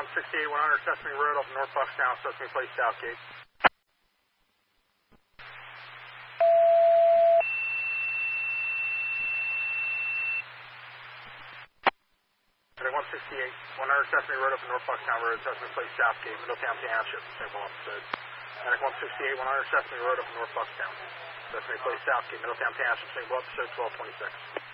168, 100 Sesame Road off North Buckstown, Sesame Place, Southgate. Medic 168, 100 Sesame Road off North Buckstown Road, Sesame Place, Southgate, Middletown Township, St. Paul episode. Medic 168, 100 Sesame Road off North Buckstown, Sesame Place, Southgate, Middletown Township, St. Paul episode 1226.